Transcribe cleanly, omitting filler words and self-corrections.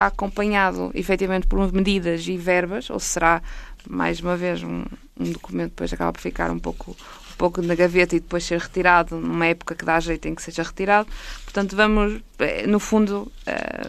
acompanhado efetivamente por medidas e verbas, ou será, mais uma vez, um documento que depois acaba por ficar um pouco na gaveta e depois ser retirado numa época que dá jeito em que seja retirado. Portanto, vamos, no fundo,